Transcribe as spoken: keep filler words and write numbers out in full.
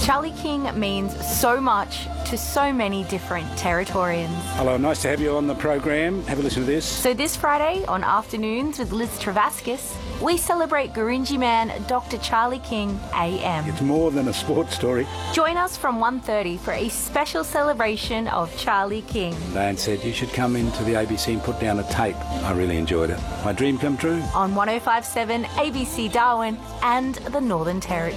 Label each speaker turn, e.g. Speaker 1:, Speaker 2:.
Speaker 1: Charlie King means so much to so many different Territorians.
Speaker 2: Hello, nice to have you on the program. Have a listen to this.
Speaker 1: So this Friday on Afternoons with Liz Travaskis, we celebrate Gurindji man Doctor Charlie King A M.
Speaker 2: It's more than a sports story.
Speaker 1: Join us from one thirty for a special celebration of Charlie King.
Speaker 2: Dan said you should come into the A B C and put down a tape. I really enjoyed it. My dream come true.
Speaker 1: On one oh five point seven A B C Darwin and the Northern Territory.